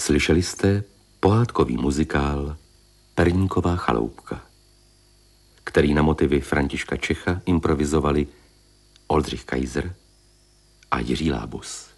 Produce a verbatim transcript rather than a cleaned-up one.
Slyšeli jste pohádkový muzikál Perníková chaloupka, který na motivy Františka Čecha improvizovali Oldřich Kaiser a Jiří Lábus.